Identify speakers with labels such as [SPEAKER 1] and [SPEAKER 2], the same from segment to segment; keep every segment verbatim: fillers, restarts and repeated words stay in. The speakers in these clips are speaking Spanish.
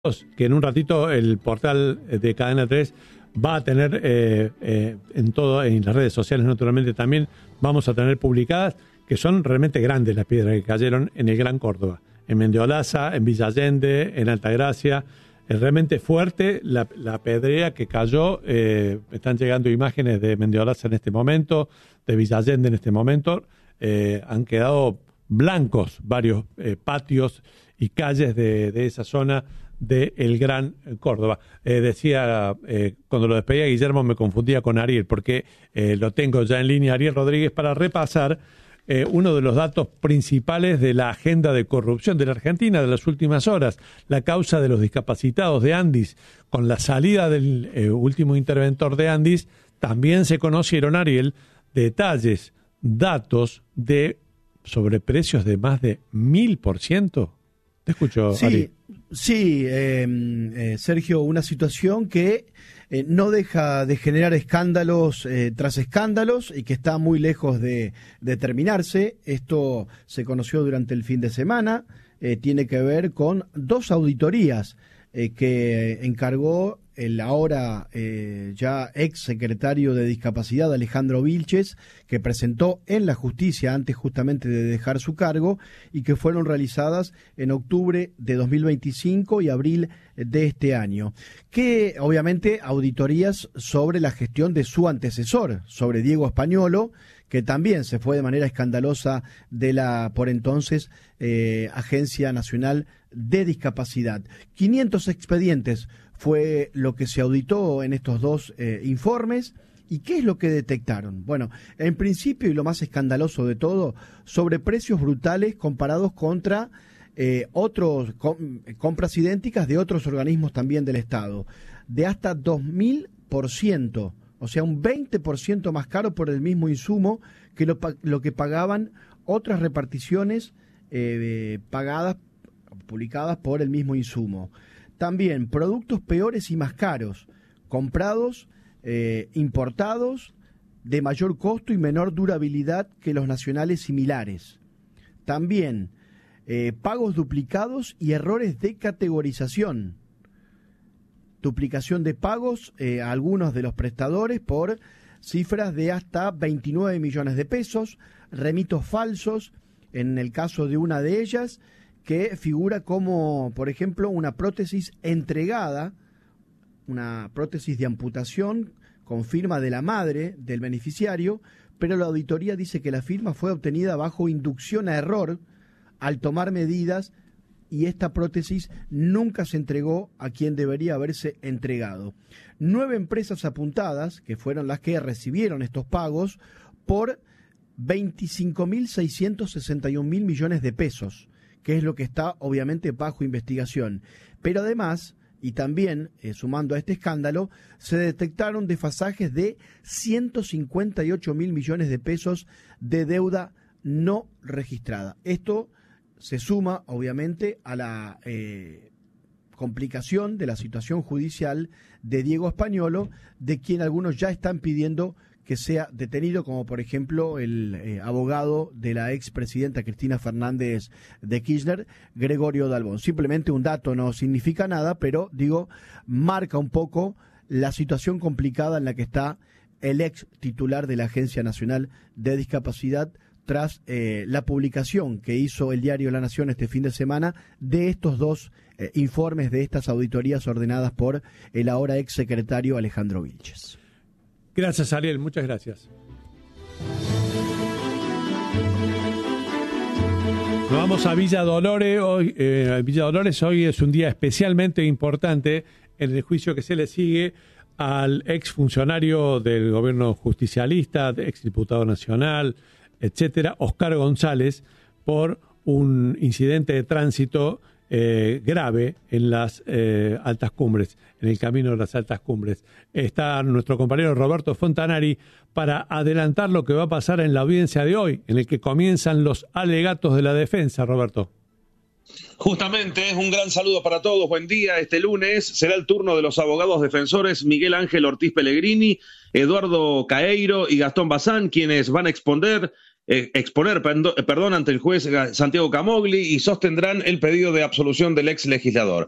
[SPEAKER 1] que en un ratito el portal de Cadena tres va a tener eh, eh, en todo, en las redes sociales naturalmente también vamos a tener publicadas, que son realmente grandes las piedras que cayeron en el Gran Córdoba, en Mendiolaza, en Villa Allende, en Altagracia. Es realmente fuerte la, la pedrea que cayó. Eh, están llegando imágenes de Mendiolaza en este momento, de Villa Allende en este momento. Eh, han quedado blancos varios eh, patios y calles de, de esa zona de el Gran Córdoba. Eh, decía, eh, cuando lo despedía Guillermo me confundía con Ariel, porque eh, lo tengo ya en línea, Ariel Rodríguez, para repasar eh, uno de los datos principales de la agenda de corrupción de la Argentina de las últimas horas, la causa de los discapacitados de Andis. Con la salida del eh, último interventor de Andis, también se conocieron, Ariel, detalles, datos de sobreprecios de más de mil por ciento. Te escucho,
[SPEAKER 2] sí,
[SPEAKER 1] Ari.
[SPEAKER 2] Sí, eh, eh, Sergio, una situación que eh, no deja de generar escándalos eh, tras escándalos y que está muy lejos de, de terminarse. Esto se conoció durante el fin de semana, eh, tiene que ver con dos auditorías eh, que encargó el ahora eh, ya ex secretario de Discapacidad, Alejandro Vilches, que presentó en la justicia antes justamente de dejar su cargo y que fueron realizadas en octubre de dos mil veinticinco y abril de este año. Que obviamente auditorías sobre la gestión de su antecesor, sobre Diego Españolo, que también se fue de manera escandalosa de la por entonces eh, Agencia Nacional de Discapacidad. quinientos expedientes fue lo que se auditó en estos dos eh, informes. ¿Y qué es lo que detectaron? Bueno, en principio, y lo más escandaloso de todo, sobreprecios brutales comparados contra eh, otros com, compras idénticas de otros organismos también del Estado, de hasta dos mil por ciento, o sea, un veinte por ciento más caro por el mismo insumo que lo, lo que pagaban otras reparticiones eh, pagadas, publicadas por el mismo insumo. También productos peores y más caros, comprados, eh, importados, de mayor costo y menor durabilidad que los nacionales similares. También eh, pagos duplicados y errores de categorización. Duplicación de pagos eh, a algunos de los prestadores por cifras de hasta veintinueve millones de pesos, remitos falsos, en el caso de una de ellas, que figura como, por ejemplo, una prótesis entregada, una prótesis de amputación con firma de la madre del beneficiario, pero la auditoría dice que la firma fue obtenida bajo inducción a error al tomar medidas y esta prótesis nunca se entregó a quien debería haberse entregado. Nueve empresas apuntadas, que fueron las que recibieron estos pagos, por veinticinco mil seiscientos sesenta y un mil millones de pesos, que es lo que está obviamente bajo investigación. Pero además, y también eh, sumando a este escándalo, se detectaron desfasajes de ciento cincuenta y ocho mil millones de pesos de deuda no registrada. Esto se suma obviamente a la eh, complicación de la situación judicial de Diego Españolo, de quien algunos ya están pidiendo que sea detenido, como por ejemplo el eh, abogado de la expresidenta Cristina Fernández de Kirchner, Gregorio Dalbón. Simplemente un dato, no significa nada, pero digo, marca un poco la situación complicada en la que está el ex titular de la Agencia Nacional de Discapacidad tras eh, la publicación que hizo el diario La Nación este fin de semana de estos dos eh, informes, de estas auditorías ordenadas por el ahora ex secretario Alejandro Vilches.
[SPEAKER 1] Gracias, Ariel, muchas gracias. Nos vamos a Villa Dolores. Hoy, eh, Villa Dolores hoy es un día especialmente importante en el juicio que se le sigue al exfuncionario del gobierno justicialista, exdiputado nacional, etcétera, Oscar González, por un incidente de tránsito Eh, grave en las eh, altas cumbres, en el camino de las altas cumbres. Está nuestro compañero Roberto Fontanari para adelantar lo que va a pasar en la audiencia de hoy, en el que comienzan los alegatos de la defensa. Roberto.
[SPEAKER 3] Justamente, un gran saludo para todos, buen día. Este lunes será el turno de los abogados defensores Miguel Ángel Ortiz Pellegrini, Eduardo Caeiro y Gastón Bazán, quienes van a exponer Eh, exponer perdón, ante el juez Santiago Camogli y sostendrán el pedido de absolución del ex legislador.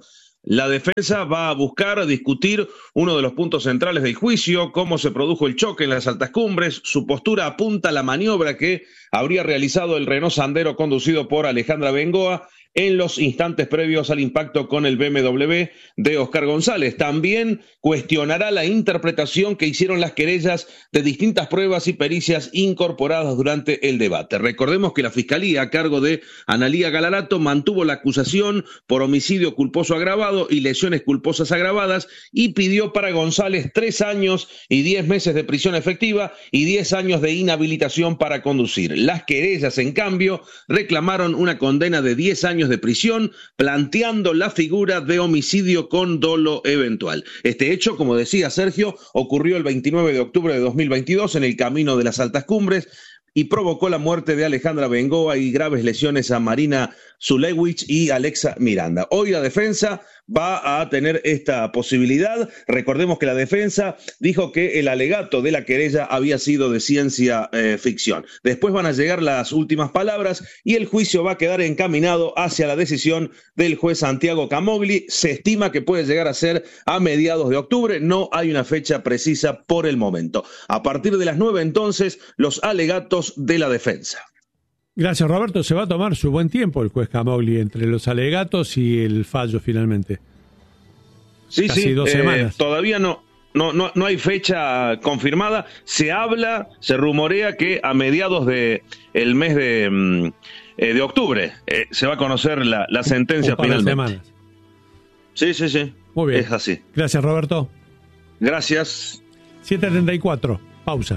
[SPEAKER 3] La defensa va a buscar discutir uno de los puntos centrales del juicio, cómo se produjo el choque en las altas cumbres. Su postura apunta a la maniobra que habría realizado el Renault Sandero conducido por Alejandra Bengoa en los instantes previos al impacto con el B M W de Oscar González. También cuestionará la interpretación que hicieron las querellas de distintas pruebas y pericias incorporadas durante el debate. Recordemos que la Fiscalía, a cargo de Analía Galarato, mantuvo la acusación por homicidio culposo agravado y lesiones culposas agravadas y pidió para González tres años y diez meses de prisión efectiva y diez años de inhabilitación para conducir. Las querellas, en cambio, reclamaron una condena de diez años de prisión, planteando la figura de homicidio con dolo eventual. Este hecho, como decía Sergio, ocurrió el veintinueve de octubre de dos mil veintidós en el camino de las altas cumbres y provocó la muerte de Alejandra Bengoa y graves lesiones a Marina Zulewicz y Alexa Miranda. Hoy la defensa va a tener esta posibilidad. Recordemos que la defensa dijo que el alegato de la querella había sido de ciencia eh, ficción. Después van a llegar las últimas palabras y el juicio va a quedar encaminado hacia la decisión del juez Santiago Camogli. Se estima que puede llegar a ser a mediados de octubre. No hay una fecha precisa por el momento. A partir de las nueve, entonces, los alegatos de la defensa.
[SPEAKER 1] Gracias, Roberto. Se va a tomar su buen tiempo el juez Camogli entre los alegatos y el fallo finalmente.
[SPEAKER 3] Sí,
[SPEAKER 1] Casi
[SPEAKER 3] sí,
[SPEAKER 1] dos
[SPEAKER 3] eh,
[SPEAKER 1] semanas.
[SPEAKER 3] Todavía no, no, no, no hay fecha confirmada. Se habla, se rumorea que a mediados de el mes de, eh, de octubre eh, se va a conocer la, la sentencia
[SPEAKER 1] Un par de
[SPEAKER 3] finalmente.
[SPEAKER 1] semanas.
[SPEAKER 3] Sí, sí, sí.
[SPEAKER 1] Muy bien.
[SPEAKER 3] Es así.
[SPEAKER 1] Gracias, Roberto.
[SPEAKER 3] Gracias.
[SPEAKER 1] siete treinta y cuatro. Pausa.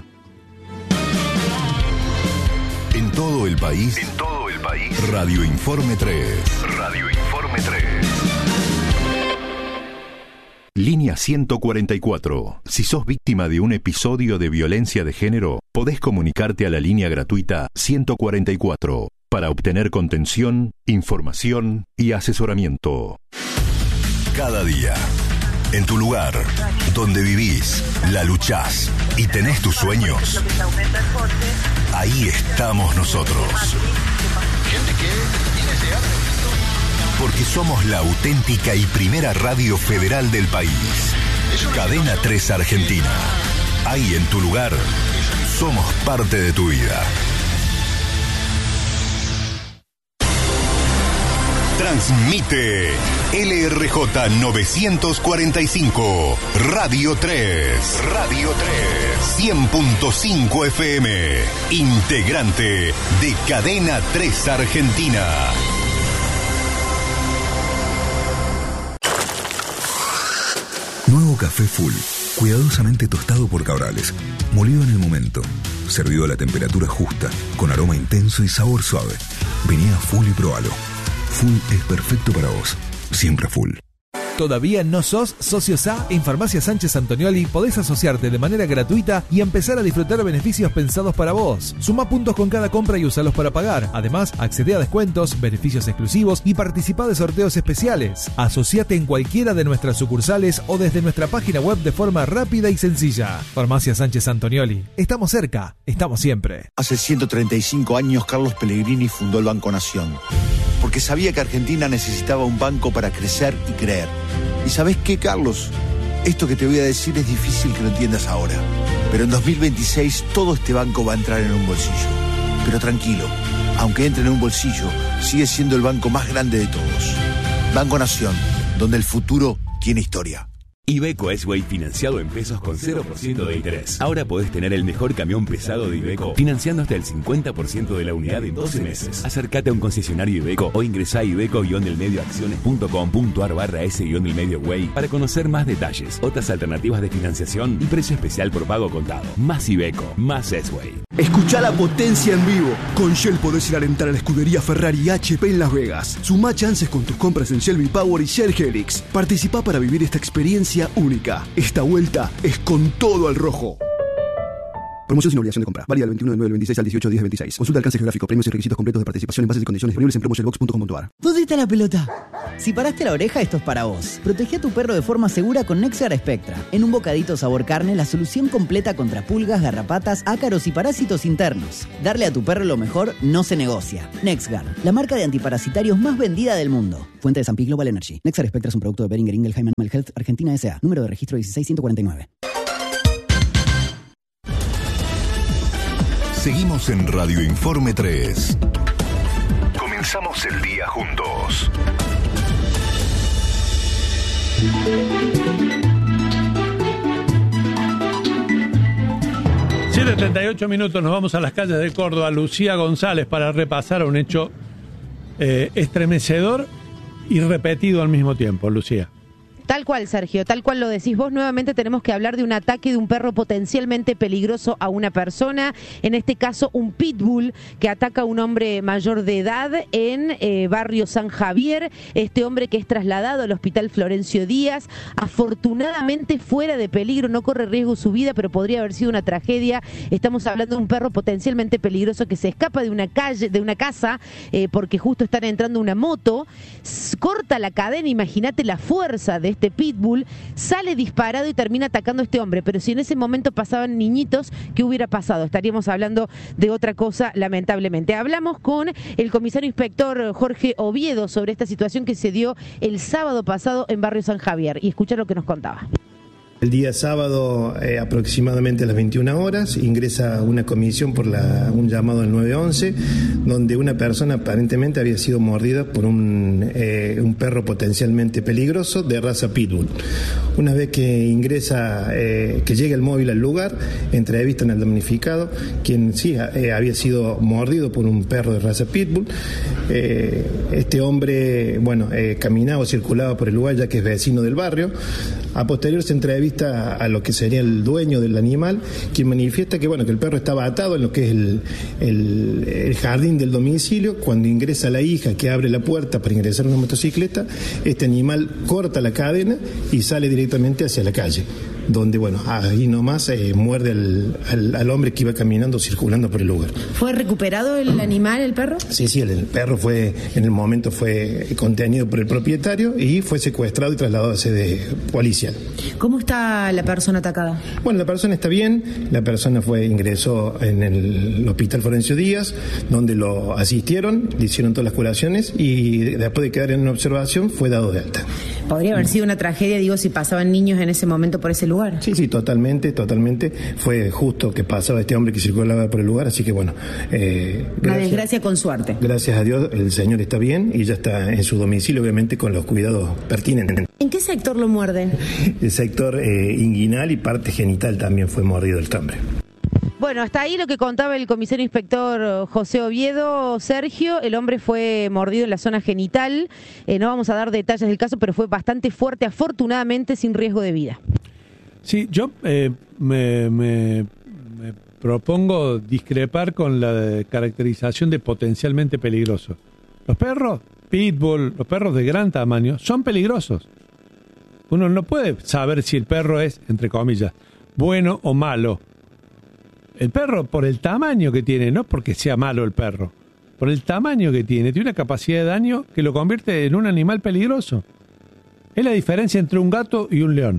[SPEAKER 4] En todo el país.
[SPEAKER 5] En todo el país.
[SPEAKER 4] Radio Informe tres.
[SPEAKER 5] Radio Informe tres.
[SPEAKER 4] Línea ciento cuarenta y cuatro. Si sos víctima de un episodio de violencia de género, podés comunicarte a la línea gratuita ciento cuarenta y cuatro para obtener contención, información y asesoramiento. Cada día, en tu lugar, donde vivís, la luchás y tenés tus sueños, ahí estamos nosotros. Porque somos la auténtica y primera radio federal del país. Cadena tres Argentina. Ahí en tu lugar, somos parte de tu vida. Transmite L R J novecientos cuarenta y cinco, Radio tres. Radio tres. cien punto cinco F M. Integrante de Cadena tres Argentina.
[SPEAKER 6] Nuevo café Full, cuidadosamente tostado por Cabrales, molido en el momento, servido a la temperatura justa, con aroma intenso y sabor suave. Vení a Full y probalo. Full es perfecto para vos, siempre Full.
[SPEAKER 7] ¿Todavía no sos socio S A? En Farmacia Sánchez Antonioli podés asociarte de manera gratuita y empezar a disfrutar beneficios pensados para vos. Suma puntos con cada compra y usalos para pagar. Además, accede a descuentos, beneficios exclusivos y participa de sorteos especiales. Asociate en cualquiera de nuestras sucursales o desde nuestra página web de forma rápida y sencilla. Farmacia Sánchez Antonioli. Estamos cerca, estamos siempre.
[SPEAKER 8] Hace ciento treinta y cinco años Carlos Pellegrini fundó el Banco Nación, porque sabía que Argentina necesitaba un banco para crecer y creer. ¿Y sabés qué, Carlos? Esto que te voy a decir es difícil que lo entiendas ahora, pero en dos mil veintiséis todo este banco va a entrar en un bolsillo. Pero tranquilo, aunque entre en un bolsillo, sigue siendo el banco más grande de todos. Banco Nación, donde el futuro tiene historia.
[SPEAKER 9] Iveco S-Way financiado en pesos con cero por ciento de interés. Ahora podés tener el mejor camión pesado de Iveco financiando hasta el cincuenta por ciento de la unidad en doce meses. Acércate a un concesionario Iveco o ingresá a iveco-delmedioacciones.com.ar barra S-delmedioway para conocer más detalles, otras alternativas de financiación y precio especial por pago contado. Más Iveco, más S-Way.
[SPEAKER 10] Escuchá la potencia en vivo. Con Shell podés ir a alentar a la escudería Ferrari y H P en Las Vegas. Sumá chances con tus compras en Shell V-Power y Shell Helix. Participá para vivir esta experiencia única. Esta vuelta es con todo al rojo. Promoción sin obligación de compra. Válida del veintiuno de nueve del veintiséis al dieciocho de diez del veintiséis. Consulta alcance geográfico, premios y requisitos completos de participación en bases y condiciones disponibles en promotionbox punto com punto a r.
[SPEAKER 11] ¿Dónde está la pelota? Si paraste la oreja, esto es para vos. Protege a tu perro de forma segura con NexGard Spectra. En un bocadito sabor carne, la solución completa contra pulgas, garrapatas, ácaros y parásitos internos. Darle a tu perro lo mejor no se negocia. NexGard, la marca de antiparasitarios más vendida del mundo. Fuente de San Pi Global Energy. NexGard Spectra es un producto de Boehringer Ingelheim Animal Health Argentina S A. Número de registro dieciséis mil ciento cuarenta y nueve.
[SPEAKER 4] Seguimos en Radio Informe tres.
[SPEAKER 5] Comenzamos el día juntos.
[SPEAKER 1] siete treinta y ocho minutos, nos vamos a las calles de Córdoba. Lucía González para repasar un hecho eh, estremecedor y repetido al mismo tiempo. Lucía.
[SPEAKER 12] Tal cual, Sergio, tal cual lo decís vos. Nuevamente tenemos que hablar de un ataque de un perro potencialmente peligroso a una persona, en este caso un pitbull que ataca a un hombre mayor de edad en eh, barrio San Javier. Este hombre que es trasladado al hospital Florencio Díaz, afortunadamente fuera de peligro, no corre riesgo su vida, pero podría haber sido una tragedia. Estamos hablando de un perro potencialmente peligroso que se escapa de una calle, de una casa, eh, porque justo están entrando una moto, corta la cadena, imagínate la fuerza de este pitbull, sale disparado y termina atacando a este hombre. Pero si en ese momento pasaban niñitos, ¿qué hubiera pasado? Estaríamos hablando de otra cosa, lamentablemente. Hablamos con el comisario inspector Jorge Oviedo sobre esta situación que se dio el sábado pasado en barrio San Javier, y escuchar lo que nos contaba.
[SPEAKER 13] El día sábado, eh, aproximadamente a las veintiuna horas, ingresa una comisión por la, un llamado al nueve once, donde una persona aparentemente había sido mordida por un, eh, un perro potencialmente peligroso de raza pitbull. Una vez que ingresa, eh, que llega el móvil al lugar, entrevistan al damnificado, quien sí eh, había sido mordido por un perro de raza pitbull. Eh, este hombre, bueno, eh, caminaba o circulaba por el lugar, ya que es vecino del barrio. A posterior se entrevista a lo que sería el dueño del animal, quien manifiesta que bueno que el perro estaba atado en lo que es el, el, el jardín del domicilio. Cuando ingresa la hija, que abre la puerta para ingresar una motocicleta, este animal corta la cadena y sale directamente hacia la calle, donde bueno, ahí nomás eh, muerde al, al, al hombre que iba caminando, circulando por el lugar.
[SPEAKER 14] ¿Fue recuperado el animal, el perro?
[SPEAKER 13] Sí, sí, el, el perro fue, en el momento fue contenido por el propietario y fue secuestrado y trasladado a sede policial.
[SPEAKER 14] ¿Cómo está la persona atacada?
[SPEAKER 13] Bueno, la persona está bien, la persona fue ingresó en el hospital Florencio Díaz, donde lo asistieron, le hicieron todas las curaciones y después de quedar en una observación fue dado de alta.
[SPEAKER 14] Podría haber sido una tragedia, digo, si pasaban niños en ese momento por ese lugar.
[SPEAKER 13] Sí, sí, totalmente, totalmente. Fue justo que pasaba este hombre que circulaba por el lugar, así que bueno. Eh,
[SPEAKER 14] una desgracia con suerte.
[SPEAKER 13] Gracias a Dios, el señor está bien y ya está en su domicilio, obviamente con los cuidados pertinentes.
[SPEAKER 14] ¿En qué sector lo muerde?
[SPEAKER 13] El sector eh, inguinal y parte genital también fue mordido el hombre.
[SPEAKER 12] Bueno, hasta ahí lo que contaba el comisario inspector José Oviedo. Sergio, el hombre fue mordido en la zona genital. Eh, no vamos a dar detalles del caso, pero fue bastante fuerte, afortunadamente sin riesgo de vida.
[SPEAKER 1] Sí, yo eh, me, me, me propongo discrepar con la caracterización de potencialmente peligroso. Los perros, pitbull, los perros de gran tamaño, son peligrosos. Uno no puede saber si el perro es, entre comillas, bueno o malo. El perro, por el tamaño que tiene, no porque sea malo el perro, por el tamaño que tiene, tiene una capacidad de daño que lo convierte en un animal peligroso. Es la diferencia entre un gato y un león.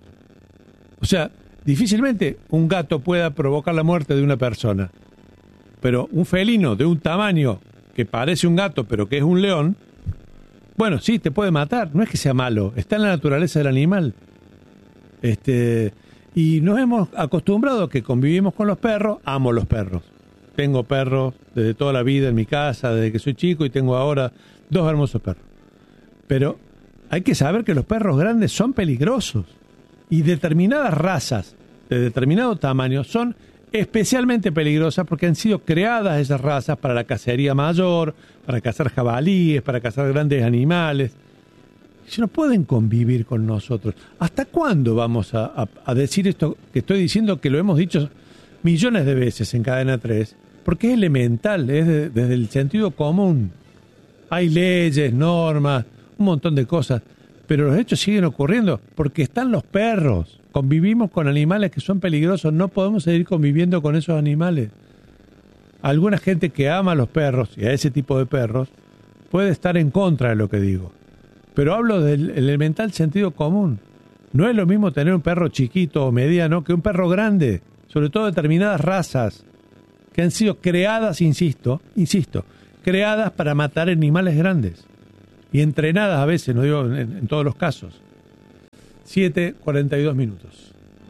[SPEAKER 1] O sea, difícilmente un gato pueda provocar la muerte de una persona, pero un felino de un tamaño que parece un gato pero que es un león, bueno, sí, te puede matar, no es que sea malo, está en la naturaleza del animal. Este... Y nos hemos acostumbrado a que convivimos con los perros. Amo los perros. Tengo perros desde toda la vida en mi casa, desde que soy chico, y tengo ahora dos hermosos perros. Pero hay que saber que los perros grandes son peligrosos. Y determinadas razas de determinado tamaño son especialmente peligrosas porque han sido creadas esas razas para la cacería mayor, para cazar jabalíes, para cazar grandes animales. Si no pueden convivir con nosotros, ¿hasta cuándo vamos a, a, a decir esto que estoy diciendo, que lo hemos dicho millones de veces en Cadena tres? Porque es elemental, es de, desde el sentido común. Hay leyes, normas, un montón de cosas, pero los hechos siguen ocurriendo porque están los perros. convivimos con animales que son peligrosos, no podemos seguir conviviendo con esos animales. Alguna gente que ama a los perros y a ese tipo de perros puede estar en contra de lo que digo, pero hablo del elemental sentido común. No es lo mismo tener un perro chiquito o mediano que un perro grande, sobre todo determinadas razas que han sido creadas, insisto, insisto, creadas para matar animales grandes y entrenadas a veces, no digo en, en todos los casos. siete cuarenta y dos minutos.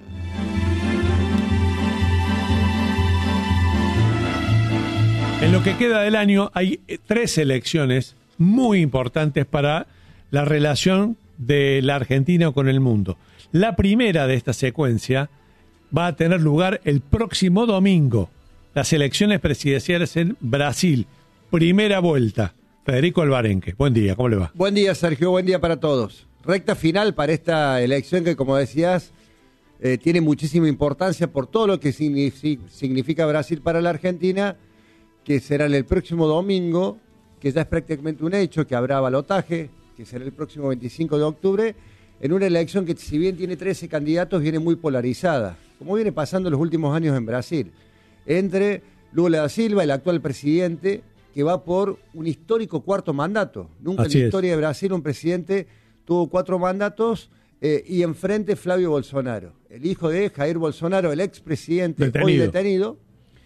[SPEAKER 1] En lo que queda del año hay tres elecciones muy importantes para la relación de la Argentina con el mundo. La primera de esta secuencia va a tener lugar el próximo domingo. Las elecciones presidenciales en Brasil. Primera vuelta. Federico Alvarenque. Buen día, ¿cómo le va?
[SPEAKER 15] Buen día, Sergio. Buen día para todos. Recta final para esta elección que, como decías, eh, tiene muchísima importancia por todo lo que significa Brasil para la Argentina, que será el próximo domingo, que ya es prácticamente un hecho, que habrá balotaje, que será el próximo veinticinco de octubre, en una elección que, si bien tiene trece candidatos, viene muy polarizada, como viene pasando en los últimos años en Brasil, entre Lula da Silva, el actual presidente, que va por un histórico cuarto mandato. Nunca Así en la historia es. de Brasil un presidente tuvo cuatro mandatos, eh, y enfrente Flavio Bolsonaro, el hijo de Jair Bolsonaro, el expresidente detenido. hoy detenido,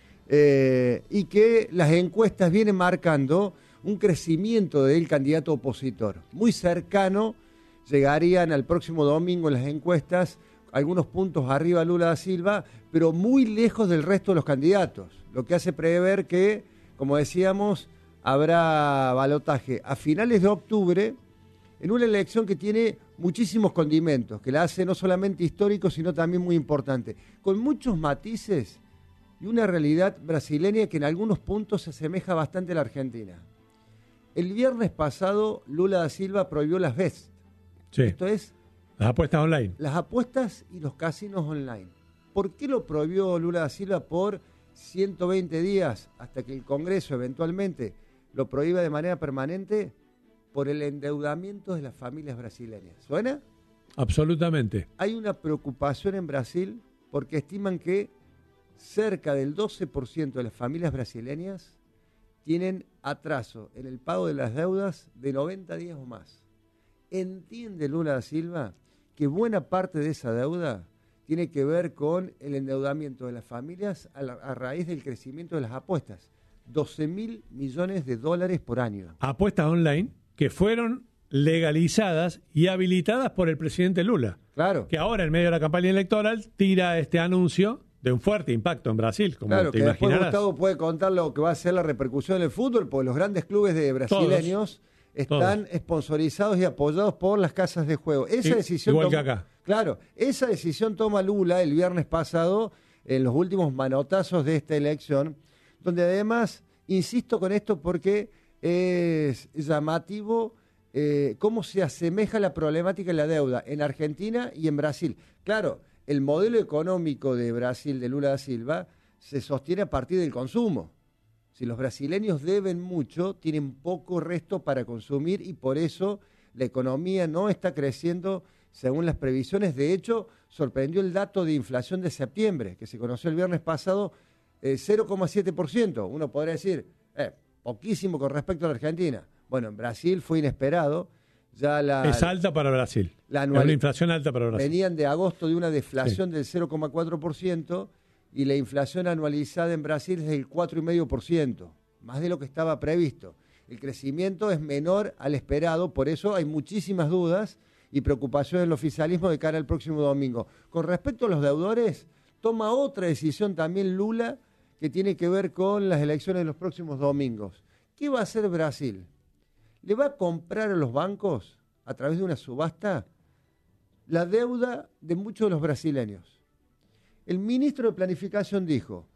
[SPEAKER 15] eh, y que las encuestas vienen marcando un crecimiento del candidato opositor. Muy cercano, llegarían al próximo domingo en las encuestas algunos puntos arriba Lula da Silva, pero muy lejos del resto de los candidatos, lo que hace prever que, como decíamos, habrá balotaje a finales de octubre en una elección que tiene muchísimos condimentos, que la hace no solamente histórico, sino también muy importante, con muchos matices y una realidad brasileña que en algunos puntos se asemeja bastante a la Argentina. El viernes pasado, Lula da Silva prohibió las bets.
[SPEAKER 1] Sí.
[SPEAKER 15] Esto es...
[SPEAKER 1] Las apuestas online.
[SPEAKER 15] Las apuestas y los casinos online. ¿Por qué lo prohibió Lula da Silva por ciento veinte días hasta que el Congreso eventualmente lo prohíba de manera permanente? Por el endeudamiento de las familias brasileñas. ¿Suena?
[SPEAKER 1] Absolutamente.
[SPEAKER 15] Hay una preocupación en Brasil porque estiman que cerca del doce por ciento de las familias brasileñas tienen atraso en el pago de las deudas de noventa días o más. Entiende Lula da Silva que buena parte de esa deuda tiene que ver con el endeudamiento de las familias a, la, a raíz del crecimiento de las apuestas. doce mil millones de dólares por año.
[SPEAKER 1] Apuestas online que fueron legalizadas y habilitadas por el presidente Lula.
[SPEAKER 15] Claro.
[SPEAKER 1] Que ahora, en medio de la campaña electoral, tira este anuncio de un fuerte impacto en Brasil, como
[SPEAKER 15] claro,
[SPEAKER 1] te
[SPEAKER 15] que
[SPEAKER 1] imaginarás.
[SPEAKER 15] Después Gustavo puede contar lo que va a ser la repercusión en el fútbol, porque los grandes clubes de brasileños Todos. están Todos. sponsorizados y apoyados por las casas de juego. Esa
[SPEAKER 1] sí,
[SPEAKER 15] decisión
[SPEAKER 1] igual
[SPEAKER 15] toma,
[SPEAKER 1] que acá.
[SPEAKER 15] Claro, esa decisión toma Lula el viernes pasado, en los últimos manotazos de esta elección, donde además, insisto con esto porque es llamativo eh, cómo se asemeja la problemática de la deuda en Argentina y en Brasil. Claro, el modelo económico de Brasil, de Lula da Silva, se sostiene a partir del consumo. Si los brasileños deben mucho, tienen poco resto para consumir y por eso la economía no está creciendo según las previsiones. De hecho, sorprendió el dato de inflación de septiembre, que se conoció el viernes pasado, eh, cero coma siete por ciento. Uno podría decir, eh, poquísimo con respecto a la Argentina. Bueno, en Brasil fue inesperado. Ya la,
[SPEAKER 1] es alta para Brasil.
[SPEAKER 15] La anual,
[SPEAKER 1] es una inflación alta para Brasil.
[SPEAKER 15] Venían de agosto de una deflación sí. del cero coma cuatro por ciento y la inflación anualizada en Brasil es del cuatro coma cinco por ciento, más de lo que estaba previsto. El crecimiento es menor al esperado, por eso hay muchísimas dudas y preocupación del oficialismo de cara al próximo domingo. Con respecto a los deudores, toma otra decisión también Lula que tiene que ver con las elecciones de los próximos domingos. ¿Qué va a hacer Brasil? ¿Le va a comprar a los bancos, a través de una subasta, la deuda de muchos de los brasileños? El ministro de Planificación dijo,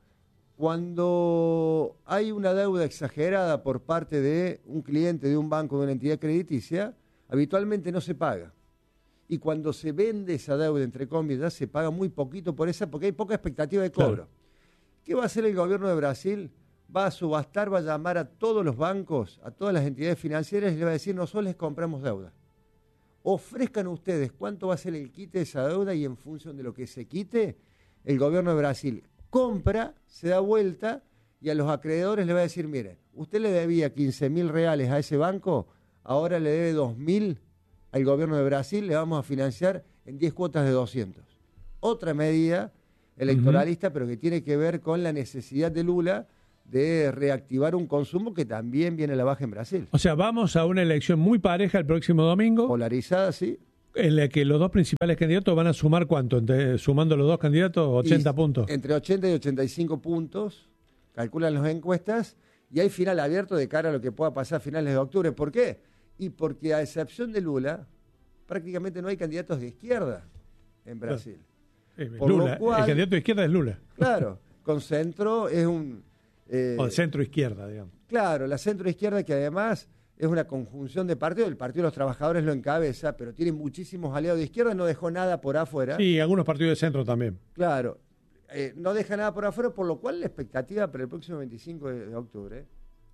[SPEAKER 15] cuando hay una deuda exagerada por parte de un cliente de un banco, de una entidad crediticia, habitualmente no se paga. Y cuando se vende esa deuda, entre comillas, se paga muy poquito por esa, porque hay poca expectativa de cobro. Claro. ¿Qué va a hacer el gobierno de Brasil? Va a subastar, va a llamar a todos los bancos, a todas las entidades financieras y le va a decir, nosotros les compramos deuda. ofrezcan ustedes cuánto va a ser el quite de esa deuda y en función de lo que se quite, el gobierno de Brasil compra, se da vuelta y a los acreedores le va a decir, mire, usted le debía quince mil reales a ese banco, ahora le debe dos mil al gobierno de Brasil, le vamos a financiar en diez cuotas de doscientos. Otra medida electoralista, uh-huh. pero que tiene que ver con la necesidad de Lula de reactivar un consumo que también viene a la baja en Brasil.
[SPEAKER 1] O sea, vamos a una elección muy pareja el próximo domingo.
[SPEAKER 15] Polarizada, sí.
[SPEAKER 1] En la que los dos principales candidatos van a sumar ¿cuánto? Entre, sumando los dos candidatos, ochenta y, puntos.
[SPEAKER 15] Entre ochenta y ochenta y cinco puntos, calculan las encuestas, y hay final abierto de cara a lo que pueda pasar a finales de octubre. ¿Por qué? Y porque a excepción de Lula, prácticamente no hay candidatos de izquierda en Brasil.
[SPEAKER 1] Claro. Por Lula, lo cual, el candidato de izquierda es Lula.
[SPEAKER 15] Claro, con centro es un...
[SPEAKER 1] Eh, o de centro-izquierda, digamos.
[SPEAKER 15] Claro, la centro-izquierda que además es una conjunción de partidos, el Partido de los Trabajadores lo encabeza, pero tiene muchísimos aliados de izquierda, no dejó nada por afuera.
[SPEAKER 1] Sí, algunos partidos de centro también.
[SPEAKER 15] Claro, eh, no deja nada por afuera, por lo cual la expectativa para el próximo veinticinco de octubre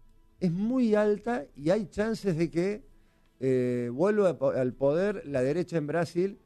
[SPEAKER 15] es muy alta y hay chances de que eh, vuelva al poder la derecha en Brasil.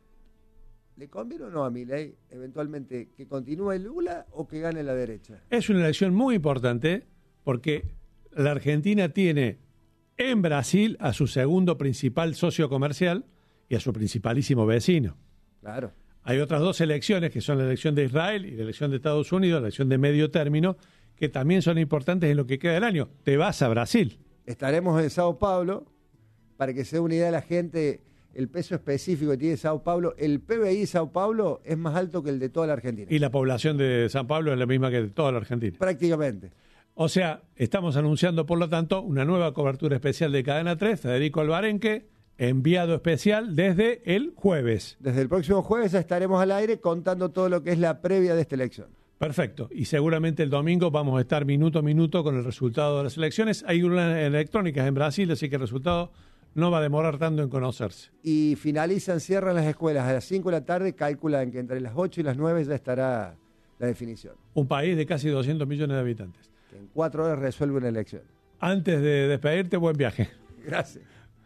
[SPEAKER 15] ¿Le conviene o no a Milei eventualmente que continúe Lula o que gane la derecha?
[SPEAKER 1] Es una elección muy importante porque la Argentina tiene en Brasil a su segundo principal socio comercial y a su principalísimo vecino.
[SPEAKER 15] Claro.
[SPEAKER 1] Hay otras dos elecciones que son la elección de Israel y la elección de Estados Unidos, la elección de medio término, que también son importantes en lo que queda del año. Te vas a Brasil.
[SPEAKER 15] Estaremos en Sao Paulo, para que se dé una idea de la gente, el peso específico que tiene Sao Paulo, el P B I de Sao Paulo es más alto que el de toda la Argentina.
[SPEAKER 1] Y la población de Sao Paulo es la misma que de toda la Argentina.
[SPEAKER 15] Prácticamente.
[SPEAKER 1] O sea, estamos anunciando, por lo tanto, una nueva cobertura especial de Cadena tres, Federico Albarenque, enviado especial desde el jueves.
[SPEAKER 15] Desde el próximo jueves ya estaremos al aire contando todo lo que es la previa de esta elección.
[SPEAKER 1] Perfecto. Y seguramente el domingo vamos a estar minuto a minuto con el resultado de las elecciones. Hay urnas electrónicas en Brasil, así que el resultado no va a demorar tanto en conocerse.
[SPEAKER 15] Y finalizan, cierran las escuelas a las cinco de la tarde, calculan que entre las ocho y las nueve ya estará la definición.
[SPEAKER 1] Un país de casi doscientos millones de habitantes.
[SPEAKER 15] Que en cuatro horas resuelve una elección.
[SPEAKER 1] Antes de despedirte, buen viaje.
[SPEAKER 15] Gracias.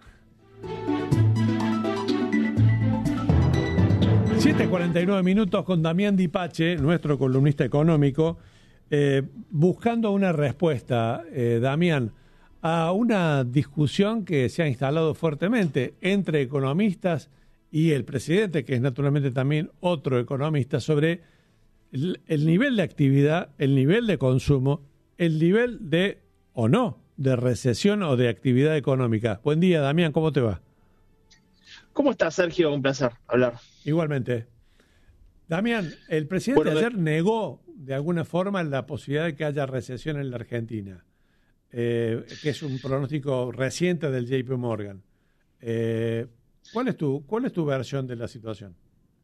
[SPEAKER 1] siete cuarenta y nueve minutos con Damián Dipache, nuestro columnista económico, eh, buscando una respuesta, eh, Damián, a una discusión que se ha instalado fuertemente entre economistas y el presidente, que es naturalmente también otro economista, sobre el, el nivel de actividad, el nivel de consumo, el nivel de, o no, de recesión o de actividad económica. Buen día, Damián, ¿cómo te va?
[SPEAKER 16] ¿Cómo estás, Sergio? Un placer hablar.
[SPEAKER 1] Igualmente. Damián, el presidente
[SPEAKER 16] bueno,
[SPEAKER 1] ayer negó de alguna forma la posibilidad de que haya recesión en la Argentina, eh, que es un pronóstico reciente del J P Morgan. Eh, ¿cuál es tu, cuál es tu versión de la situación?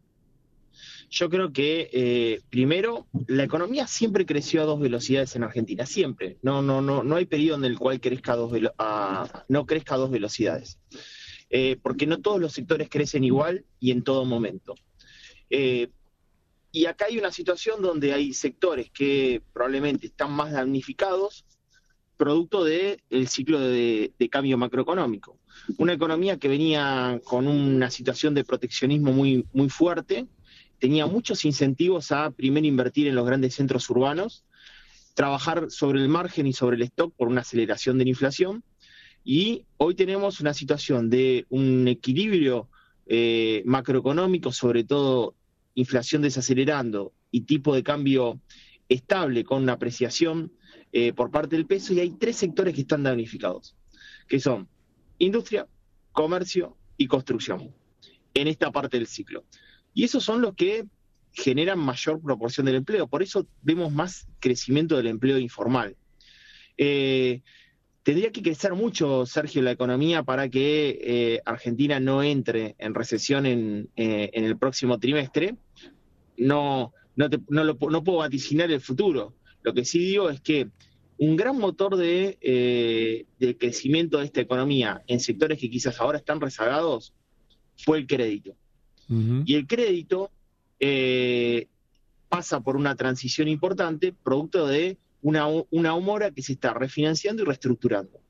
[SPEAKER 16] Yo creo que, eh, primero, la economía siempre creció a dos velocidades en Argentina, siempre. No, no, no, no hay periodo en el cual crezca a dos velo- a, no crezca a dos velocidades. Eh, porque no todos los sectores crecen igual y en todo momento. Eh, y acá hay una situación donde hay sectores que probablemente están más damnificados producto del ciclo de, de cambio macroeconómico. Una economía que venía con una situación de proteccionismo muy, muy fuerte, tenía muchos incentivos a primero invertir en los grandes centros urbanos, trabajar sobre el margen y sobre el stock por una aceleración de la inflación, y hoy tenemos una situación de un equilibrio eh, macroeconómico, sobre todo inflación desacelerando y tipo de cambio estable con una apreciación eh, por parte del peso, y hay tres sectores que están damnificados, que son industria, comercio y construcción, en esta parte del ciclo. Y esos son los que generan mayor proporción del empleo, por eso vemos más crecimiento del empleo informal. Eh, Tendría que crecer mucho, Sergio, la economía para que eh, Argentina no entre en recesión en, eh, en el próximo trimestre. No, no, te, no, lo, no puedo vaticinar el futuro. Lo que sí digo es que un gran motor de, eh, de crecimiento de esta economía en sectores que quizás ahora están rezagados fue el crédito. Uh-huh. Y el crédito eh, pasa por una transición importante, producto de Una, una humora que se está refinanciando y reestructurando.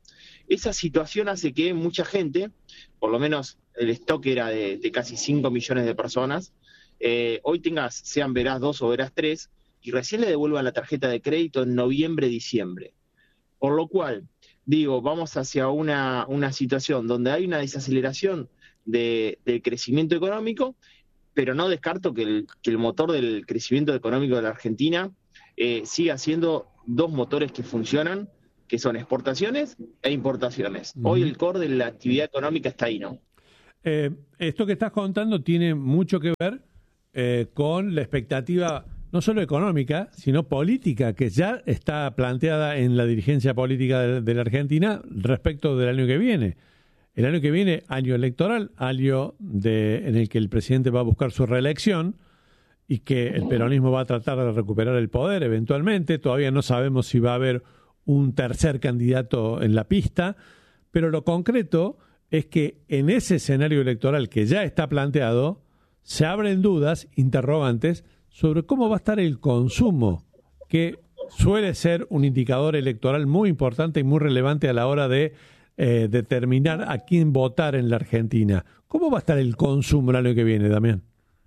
[SPEAKER 16] esa situación hace que mucha gente, por lo menos el stock era de, de casi cinco millones de personas, eh, hoy tengas, sean verás dos o verás tres, y recién le devuelvan la tarjeta de crédito en noviembre, diciembre. Por lo cual, digo, vamos hacia una, una situación donde hay una desaceleración de, del crecimiento económico, pero no descarto que el, que el motor del crecimiento económico de la Argentina eh, siga siendo dos motores que funcionan, que son exportaciones e importaciones. Uh-huh. Hoy el core de la actividad económica está ahí, ¿no?
[SPEAKER 1] Eh, esto que estás contando tiene mucho que ver eh, con la expectativa no solo económica, sino política, que ya está planteada en la dirigencia política de, de la Argentina respecto del año que viene. El año que viene, año electoral, año de, en el que el presidente va a buscar su reelección y que el peronismo va a tratar de recuperar el poder eventualmente. Todavía no sabemos si va a haber un tercer candidato en la pista, pero lo concreto es que en ese escenario electoral que ya está planteado, se abren dudas, interrogantes, sobre cómo va a estar el consumo, que suele ser un indicador electoral muy importante y muy relevante a la hora de eh, determinar a quién votar en la Argentina. ¿Cómo va a estar el consumo el año que viene, Damián?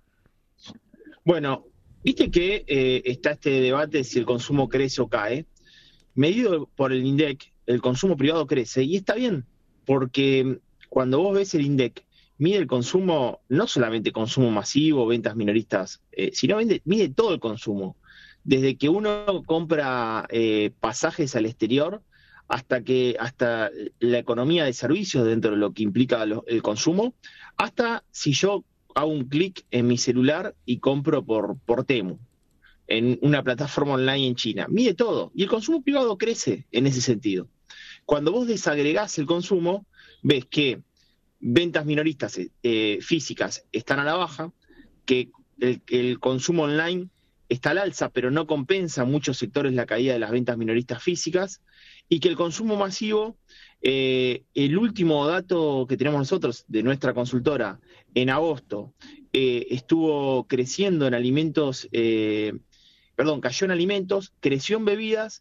[SPEAKER 16] Bueno, viste que eh, está este debate de si el consumo crece o cae. Medido por el INDEC, el consumo privado crece, y está bien, porque cuando vos ves el INDEC, mide el consumo, no solamente consumo masivo, ventas minoristas, eh, sino mide, mide todo el consumo. Desde que uno compra eh, pasajes al exterior hasta que hasta la economía de servicios dentro de lo que implica lo, el consumo, hasta si yo hago un clic en mi celular y compro por, por Temu, en una plataforma online en China. Mide todo. Y el consumo privado crece en ese sentido. Cuando vos desagregás el consumo, ves que ventas minoristas eh, físicas están a la baja, que el, el consumo online está al alza, pero no compensa en muchos sectores la caída de las ventas minoristas físicas, y que el consumo masivo, eh, el último dato que tenemos nosotros de nuestra consultora en agosto, eh, estuvo creciendo en alimentos, eh, perdón, cayó en alimentos, creció en bebidas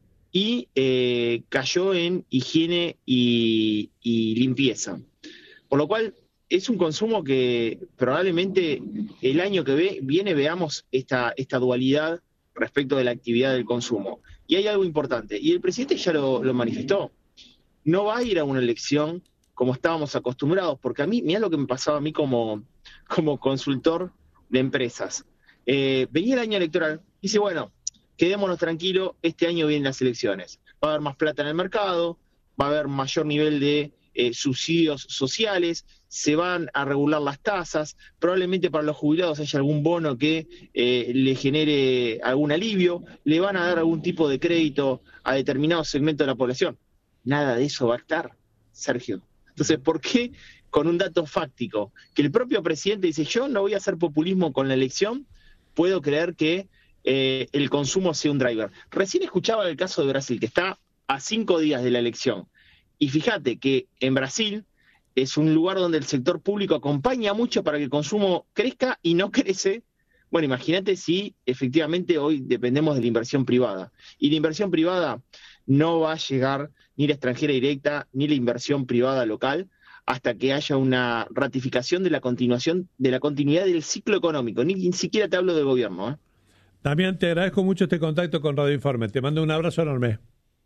[SPEAKER 16] y eh, cayó en higiene y, y limpieza. Por lo cual, es un consumo que probablemente el año que ve, viene veamos esta, esta dualidad respecto de la actividad del consumo. Y hay algo importante, y el presidente ya lo, lo manifestó, no va a ir a una elección como estábamos acostumbrados, porque a mí, mirá lo que me pasaba a mí como, como consultor de empresas. Eh, venía el año electoral, y dice, bueno, quedémonos tranquilos, este año vienen las elecciones, va a haber más plata en el mercado, va a haber mayor nivel de Eh, subsidios sociales, se van a regular las tasas, probablemente para los jubilados haya algún bono que eh, le genere algún alivio, le van a dar algún tipo de crédito a determinados segmentos de la población. Nada de eso va a estar, Sergio. Entonces, ¿por qué con un dato fáctico que el propio presidente dice, yo no voy a hacer populismo con la elección, puedo creer que eh, el consumo sea un driver? Recién escuchaba el caso de Brasil, que está a cinco días de la elección. Y fíjate que en Brasil es un lugar donde el sector público acompaña mucho para que el consumo crezca y no crece. Bueno, imagínate si efectivamente hoy dependemos de la inversión privada. Y la inversión privada no va a llegar ni la extranjera directa ni la inversión privada local hasta que haya una ratificación de la continuación, de la continuidad del ciclo económico. Ni, ni siquiera te hablo del gobierno, ¿eh?
[SPEAKER 1] También te agradezco mucho este contacto con Radio Informe. Te mando un abrazo enorme.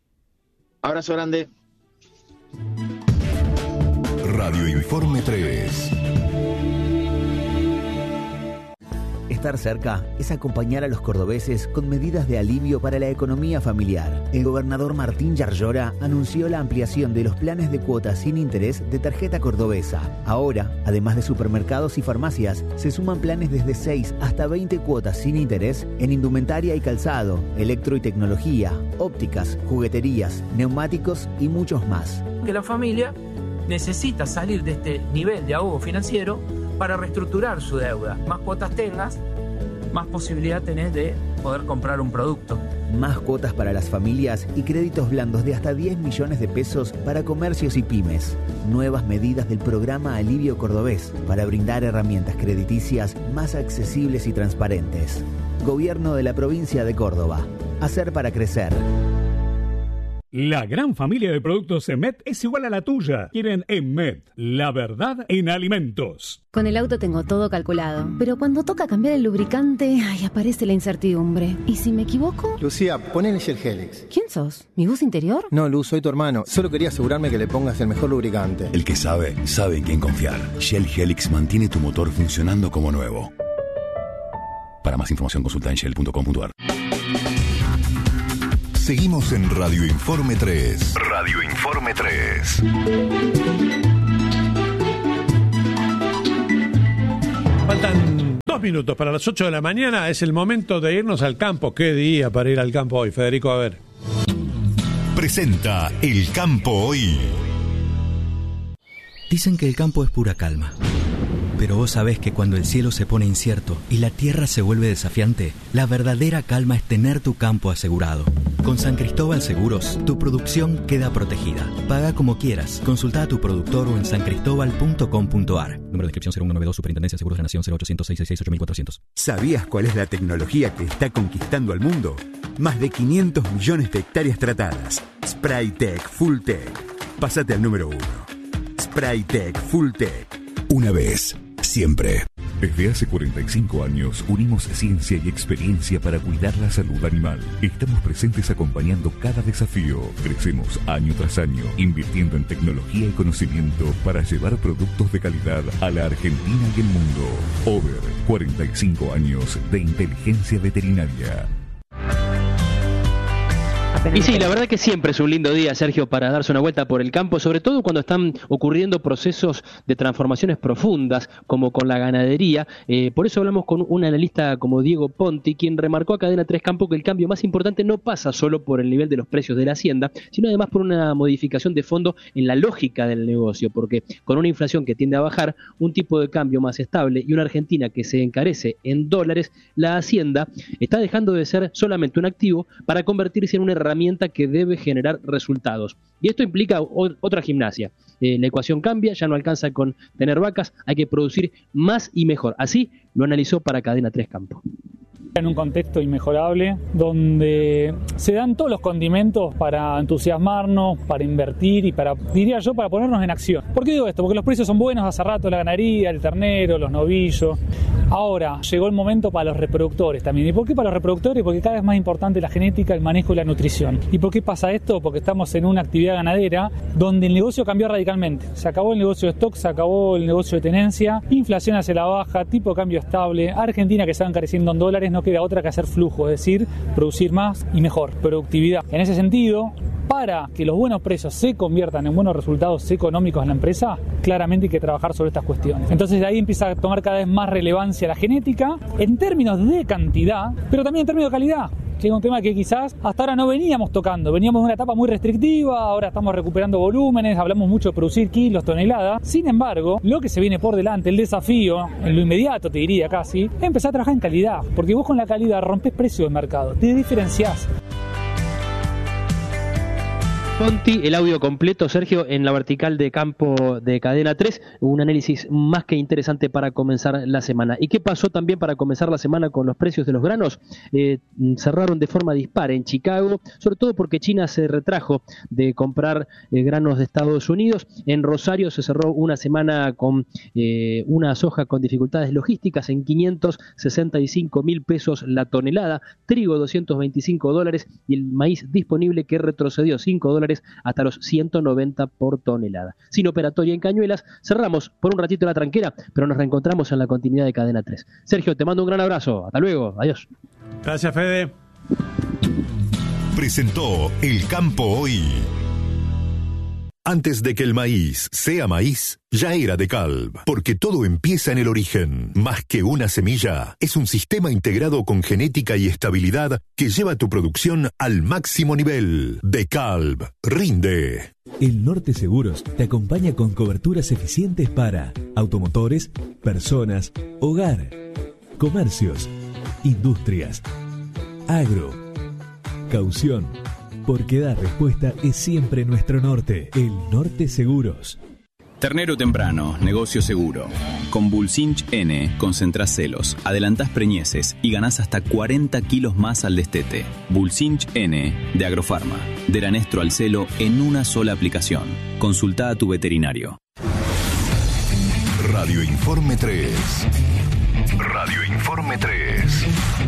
[SPEAKER 16] Abrazo grande.
[SPEAKER 4] Radio Informe tres.
[SPEAKER 17] Estar cerca es acompañar a los cordobeses con medidas de alivio para la economía familiar. El gobernador Martín Yarlora anunció la ampliación de los planes de cuotas sin interés de tarjeta cordobesa. Ahora, además de supermercados y farmacias, se suman planes desde seis hasta veinte cuotas sin interés en indumentaria y calzado, electro y tecnología, ópticas, jugueterías, neumáticos y muchos más.
[SPEAKER 18] Que la familia necesita salir de este nivel de ahogo financiero para reestructurar su deuda. Más cuotas tengas, más posibilidad tenés de poder comprar un producto.
[SPEAKER 17] Más cuotas para las familias y créditos blandos de hasta diez millones de pesos para comercios y pymes. Nuevas medidas del programa Alivio Cordobés para brindar herramientas crediticias más accesibles y transparentes. Gobierno de la provincia de Córdoba. Hacer para crecer.
[SPEAKER 19] La gran familia de productos Emet es igual a la tuya. Quieren Emet, la verdad en alimentos.
[SPEAKER 20] Con el auto tengo todo calculado, pero cuando toca cambiar el lubricante, ay, aparece la incertidumbre. ¿Y si me equivoco?
[SPEAKER 21] Lucía, ponele Shell Helix.
[SPEAKER 20] ¿Quién sos? ¿Mi voz interior?
[SPEAKER 21] No, Luz, soy tu hermano. Solo quería asegurarme que le pongas el mejor lubricante.
[SPEAKER 9] El que sabe, sabe en quién confiar. Shell Helix mantiene tu motor funcionando como nuevo. Para más información consulta en shell punto com punto a r.
[SPEAKER 4] Seguimos en Radio Informe tres.
[SPEAKER 5] Radio Informe tres.
[SPEAKER 1] Faltan dos minutos para las ocho de la mañana. Es el momento de irnos al campo. ¿Qué día para ir al campo hoy, Federico? A ver.
[SPEAKER 4] Presenta El Campo Hoy.
[SPEAKER 22] Dicen que el campo es pura calma. Pero vos sabés que cuando el cielo se pone incierto y la tierra se vuelve desafiante, la verdadera calma es tener tu campo asegurado. Con San Cristóbal Seguros, tu producción queda protegida. Paga como quieras. Consulta a tu productor o en san cristóbal punto com punto a r. Número de inscripción cero uno noventa y dos, Superintendencia de Seguros de la Nación, cero ochocientos, seiscientos sesenta y seis, ocho mil cuatrocientos.
[SPEAKER 23] ¿Sabías cuál es la tecnología que está conquistando al mundo? Más de quinientos millones de hectáreas tratadas. Spraytec Full Tech. Pásate al número uno. Spraytec Full Tech.
[SPEAKER 4] Una vez, siempre.
[SPEAKER 6] Desde hace cuarenta y cinco años unimos ciencia y experiencia para cuidar la salud animal. Estamos presentes acompañando cada desafío. Crecemos año tras año, invirtiendo en tecnología y conocimiento para llevar productos de calidad a la Argentina y el mundo. Over, cuarenta y cinco años de inteligencia veterinaria.
[SPEAKER 24] Y sí, la verdad que siempre es un lindo día, Sergio, para darse una vuelta por el campo, sobre todo cuando están ocurriendo procesos de transformaciones profundas, como con la ganadería. Eh, por eso hablamos con un analista como Diego Ponti, quien remarcó a Cadena tres Campo que el cambio más importante no pasa solo por el nivel de los precios de la hacienda, sino además por una modificación de fondo en la lógica del negocio, porque con una inflación que tiende a bajar, un tipo de cambio más estable y una Argentina que se encarece en dólares, la hacienda está dejando de ser solamente un activo para convertirse en una herramienta que debe generar resultados. Y esto implica o- otra gimnasia. Eh, la ecuación cambia, ya no alcanza con tener vacas, hay que producir más y mejor. Así lo analizó para Cadena tres Campo.
[SPEAKER 25] En un contexto inmejorable, donde se dan todos los condimentos para entusiasmarnos, para invertir y para, diría yo, para ponernos en acción. ¿Por qué digo esto? Porque los precios son buenos hace rato, la ganadería, el ternero, los novillos. Ahora llegó el momento para los reproductores también. ¿Y por qué para los reproductores? Porque cada vez más importante la genética, el manejo y la nutrición. ¿Y por qué pasa esto? Porque estamos en una actividad ganadera donde el negocio cambió radicalmente. Se acabó el negocio de stock, se acabó el negocio de tenencia, inflación hacia la baja, tipo de cambio estable, Argentina que se va encareciendo en dólares, no queda otra que hacer flujo, es decir, producir más y mejor, productividad. En ese sentido, para que los buenos precios se conviertan en buenos resultados económicos en la empresa, claramente hay que trabajar sobre estas cuestiones. Entonces de ahí empieza a tomar cada vez más relevancia la genética en términos de cantidad, pero también en términos de calidad. Llega un tema que quizás hasta ahora no veníamos tocando, veníamos de una etapa muy restrictiva, ahora estamos recuperando volúmenes, hablamos mucho de producir kilos, toneladas. Sin embargo, lo que se viene por delante, el desafío, en lo inmediato te diría casi, es empezar a trabajar en calidad, porque vos con la calidad rompes precio de mercado, te diferenciás.
[SPEAKER 24] Ponti, el audio completo, Sergio, en la vertical de campo de Cadena tres, un análisis más que interesante para comenzar la semana. ¿Y qué pasó también para comenzar la semana con los precios de los granos? Eh, cerraron de forma dispar en Chicago, sobre todo porque China se retrajo de comprar eh, granos de Estados Unidos. En Rosario se cerró una semana con eh, una soja con dificultades logísticas en quinientos sesenta y cinco mil pesos la tonelada, trigo doscientos veinticinco dólares y el maíz disponible que retrocedió cinco dólares hasta los ciento noventa por tonelada. Sin operatoria en Cañuelas, cerramos por un ratito la tranquera, pero nos reencontramos en la continuidad de Cadena tres. Sergio, te mando un gran abrazo. Hasta luego. Adiós.
[SPEAKER 1] Gracias, Fede.
[SPEAKER 4] Presentó El Campo Hoy. Antes de que el maíz sea maíz, ya era de Calv, porque todo empieza en el origen. Más que una semilla, es un sistema integrado con genética y estabilidad que lleva tu producción al máximo nivel. De Calv, rinde.
[SPEAKER 26] El Norte Seguros te acompaña con coberturas eficientes para automotores, personas, hogar, comercios, industrias, agro, caución. Porque dar respuesta es siempre nuestro norte. El Norte Seguros.
[SPEAKER 2] Ternero temprano, negocio seguro. Con Bulcinch N concentrás celos, adelantás preñeces y ganás hasta cuarenta kilos más al destete. Bulcinch N de Agrofarma. Deranestro al celo en una sola aplicación. Consulta a tu veterinario.
[SPEAKER 4] Radio Informe tres. Radio Informe tres.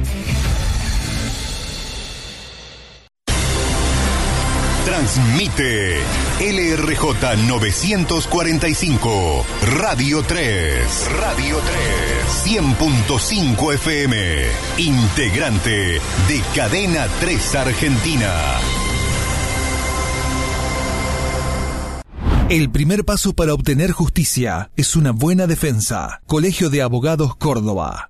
[SPEAKER 4] Transmite L R J novecientos cuarenta y cinco, Radio tres. Radio tres. cien punto cinco F M. Integrante de Cadena tres Argentina.
[SPEAKER 3] El primer paso para obtener justicia es una buena defensa. Colegio de Abogados Córdoba.